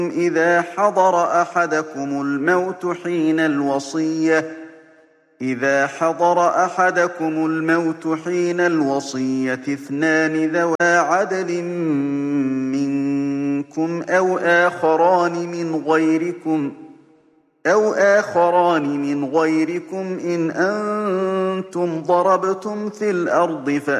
إذا حضر أحدكم الموت حين الوصية اثنان ذوى عدل منكم أو آخران من غيركم إن أنتم ضربتم في الأرض